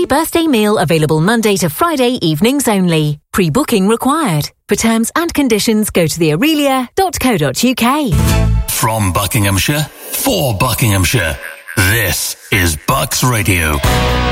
birthday meal available Monday to Friday evenings only. Pre-booking required. For terms and conditions, go to theaurelia.co.uk. From Buckinghamshire, for Buckinghamshire, this is Bucks Radio.